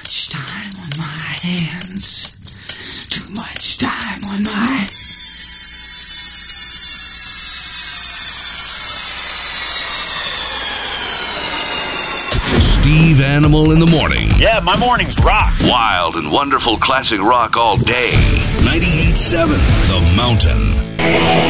much time on my hands. Too much time on my... Steve Animal in the morning. Yeah, my mornings rock. Wild and wonderful classic rock all day. 98.7 The Mountain.